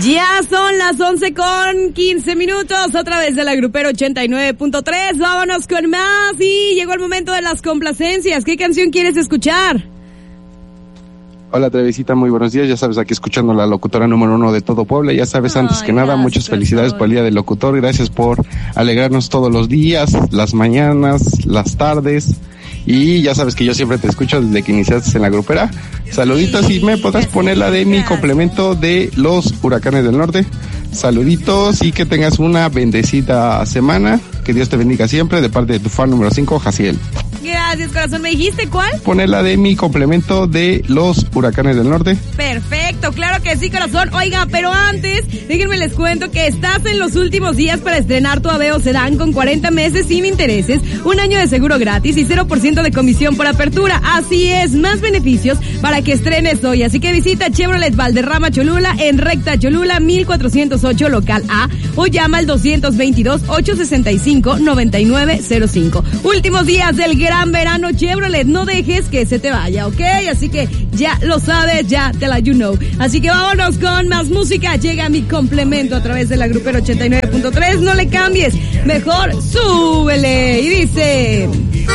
Ya son las 11:15 a través de la Grupera 89.3. Vámonos con más y llegó el momento de las complacencias. ¿Qué canción quieres escuchar? Hola, Trevisita, muy buenos días. Ya sabes, aquí escuchando la locutora número 1 de todo Puebla. Ya sabes, antes que nada, muchas felicidades por el Día del Locutor. Gracias por alegrarnos todos los días, las mañanas, las tardes. Y ya sabes que yo siempre te escucho desde que iniciaste en la Grupera. Saluditos, y me podrás poner la de mi complemento de los Huracanes del Norte. Saluditos y que tengas una bendecida semana. Que Dios te bendiga siempre, de parte de tu fan número 5, Jaciel. Gracias, corazón. ¿Me dijiste cuál? Poner la de mi complemento de los Huracanes del Norte. Perfecto, claro que sí, corazón. Oiga, pero antes, déjenme les cuento que estás en los últimos días para estrenar tu Aveo Sedán con 40 meses sin intereses, un año de seguro gratis y 0% de comisión por apertura. Así es, más beneficios para que estrenes hoy. Así que visita Chevrolet Valderrama Cholula en recta Cholula 1408 local A o llama al 222-865-9905. Últimos días del gran verano Chevrolet, no dejes que se te vaya, ¿ok? Así que ya lo sabes, ya te la you know. Así que vámonos con más música. Llega mi complemento a través de la Grupera 89.3. No le cambies, mejor súbele. Y dice...